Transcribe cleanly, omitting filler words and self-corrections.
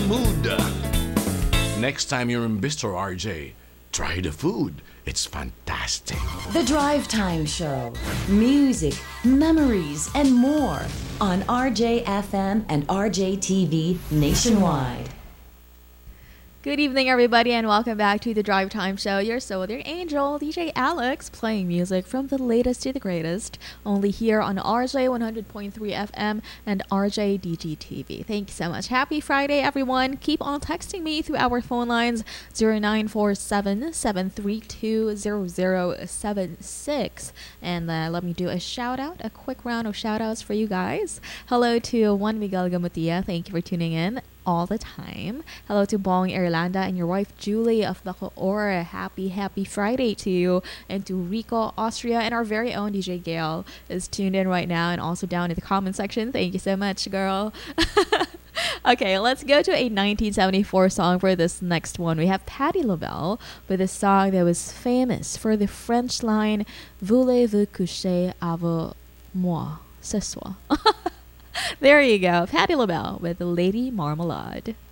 mood. Next time you're in Bistro RJ, try the food. It's fantastic. The Drive Time Show. Music, memories, and more on RJFM and RJTV nationwide. Good evening, everybody, and welcome back to the Drive Time Show. You're so with your angel, DJ Alex, playing music from the latest to the greatest, only here on RJ 100.3 FM and RJ DGTV. Thank you so much. Happy Friday, everyone. Keep on texting me through our phone lines 0947-732-0076. And let me do a shout out, a quick round of shout outs for you guys. Hello to Juan Miguel Gamutia. Thank you for tuning in all the time. Hello to Bong Irlanda and your wife Julie of Bacoor. Happy Friday to you. And to Rico, Austria, and our very own DJ Gail is tuned in right now and also down in the comment section. Thank you so much, girl. Okay, let's go to a 1974 song for this next one. We have Patti LaBelle with a song that was famous for the French line Voulez-vous coucher avec moi ce soir? There you go. Patti LaBelle with Lady Marmalade.